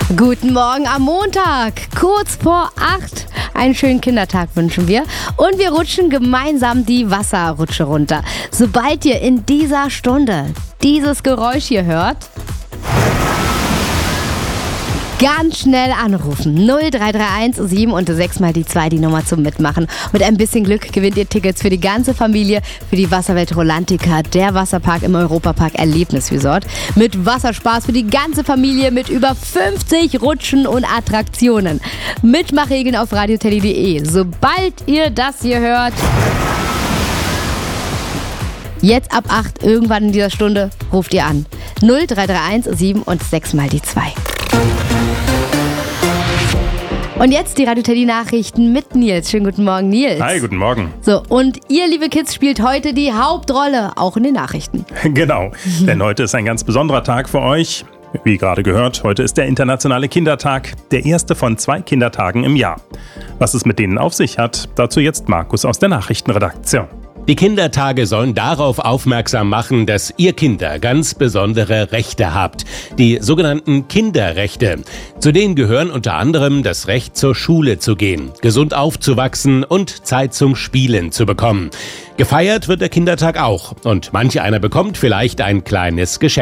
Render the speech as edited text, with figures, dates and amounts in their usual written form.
Guten Morgen am Montag, kurz vor 8. Einen schönen Kindertag wünschen wir. Und wir rutschen gemeinsam die Wasserrutsche runter. Sobald ihr in dieser Stunde dieses Geräusch hier hört, ganz schnell anrufen. 0331 7 und 6 mal die 2, die Nummer zum Mitmachen. Mit ein bisschen Glück gewinnt ihr Tickets für die ganze Familie für die Wasserwelt Rolantica, der Wasserpark im Europapark Erlebnisresort. Mit Wasserspaß für die ganze Familie mit über 50 Rutschen und Attraktionen. Mitmachregeln auf radioteddy.de. Sobald ihr das hier hört, jetzt ab 8, irgendwann in dieser Stunde, ruft ihr an. 0331 7 und 6 mal die 2. Und jetzt die Radio Teddy Nachrichten mit Nils. Schönen guten Morgen, Nils. Hi, guten Morgen. So, und ihr, liebe Kids, spielt heute die Hauptrolle, auch in den Nachrichten. Genau, denn heute ist ein ganz besonderer Tag für euch. Wie gerade gehört, heute ist der internationale Kindertag, der erste von 2 Kindertagen im Jahr. Was es mit denen auf sich hat, dazu jetzt Markus aus der Nachrichtenredaktion. Die Kindertage sollen darauf aufmerksam machen, dass ihr Kinder ganz besondere Rechte habt. Die sogenannten Kinderrechte. Zu denen gehören unter anderem das Recht, zur Schule zu gehen, gesund aufzuwachsen und Zeit zum Spielen zu bekommen. Gefeiert wird der Kindertag auch und manch einer bekommt vielleicht ein kleines Geschenk.